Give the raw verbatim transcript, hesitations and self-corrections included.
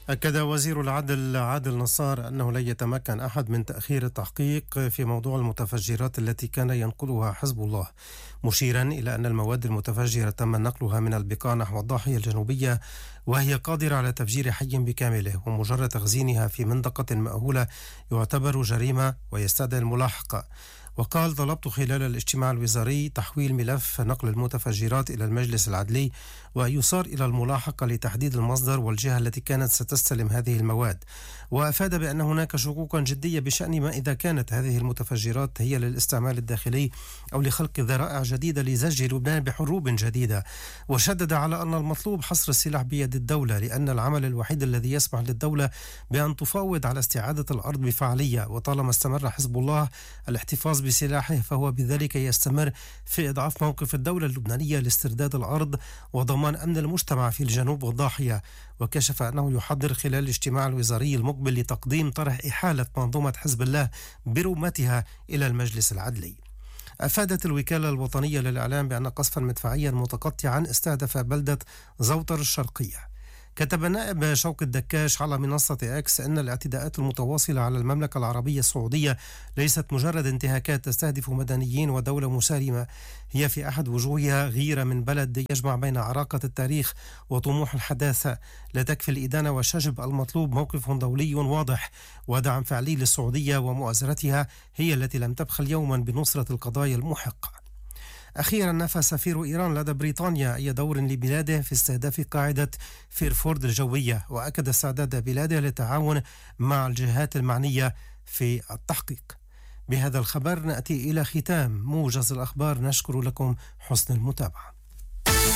أكد وزير العدل عادل نصار أنه لن يتمكن أحد من تأخير التحقيق في موضوع المتفجرات التي كان ينقلها حزب الله، مشيرا إلى أن المواد المتفجرة تم نقلها من البقاع نحو الضاحية الجنوبية، وهي قادرة على تفجير حي بكامله، ومجرد تخزينها في منطقة مأهولة يعتبر جريمة ويستدعي الملاحقة. وقال: طلبت خلال الاجتماع الوزاري تحويل ملف نقل المتفجرات إلى المجلس العدلي، ويصار إلى الملاحقة لتحديد المصدر والجهة التي كانت ستستلم هذه المواد. وأفاد بأن هناك شكوكا جدية بشأن ما إذا كانت هذه المتفجرات هي للاستعمال الداخلي أو لخلق ذرائع جديدة لزج لبنان بحروب جديدة. وشدد على أن المطلوب حصر السلاح بيد الدولة، لأن العمل الوحيد الذي يسمح للدولة بأن تفاوض على استعادة الأرض بفعالية. وطالما استمر حزب الله الاحتفاظ بسلاحه فهو بذلك يستمر في إضعاف موقف الدولة اللبنانية لاسترداد الأرض وضمان أمن المجتمع في الجنوب والضاحية. وكشف أنه يحضر خلال الاجتماع الوزاري المقبل لتقديم طرح إحالة منظومة حزب الله برمتها إلى المجلس العدلي. أفادت الوكالة الوطنية للإعلام بأن قصفا مدفعيا متقطعا استهدف بلدة زوطر الشرقية. كتب النائب شوقي الدكاش على منصة إكس أن الاعتداءات المتواصلة على المملكة العربية السعودية ليست مجرد انتهاكات تستهدف مدنيين ودولة مسالمة، هي في أحد وجوهها غيرة من بلد يجمع بين عراقة التاريخ وطموح الحداثة. لا تكفي الإدانة والشجب، المطلوب موقف دولي واضح ودعم فعلي للسعودية، ومؤازرتها هي التي لم تبخل يوما بنصرة القضايا المحقة. أخيرا نفى سفير إيران لدى بريطانيا أي دور لبلاده في استهداف قاعدة فيرفورد الجوية، وأكد استعداد بلاده للتعاون مع الجهات المعنية في التحقيق. بهذا الخبر نأتي إلى ختام موجز الأخبار، نشكر لكم حسن المتابعة.